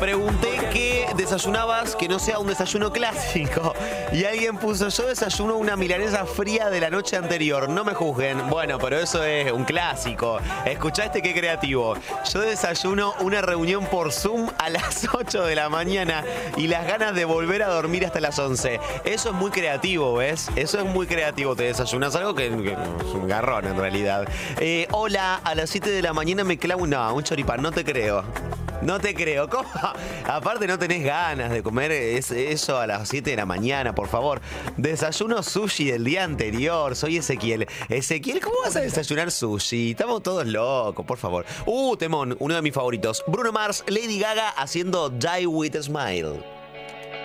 Pregunté qué desayunabas que no sea un desayuno clásico. Y alguien puso, yo desayuno una milanesa fría de la noche anterior. No me juzguen. Bueno, pero eso es un clásico. Escuchaste qué creativo. Yo desayuno una reunión por Zoom a las 8 de la mañana y las ganas de volver a dormir hasta las 11. Eso es muy creativo, ¿ves? Eso es muy creativo. Te desayunas algo que es un garrón en realidad. Hola, a las 7 de la mañana me clavo un choripán. No te creo. No te creo. ¿Cómo? Aparte no tenés ganas de comer eso a las 7 de la mañana, por favor. Desayuno sushi del día anterior. Soy Ezequiel. Ezequiel, ¿cómo vas a desayunar sushi? Estamos todos locos, por favor. Temón, uno de mis favoritos. Bruno Mars, Lady Gaga haciendo Die With a Smile.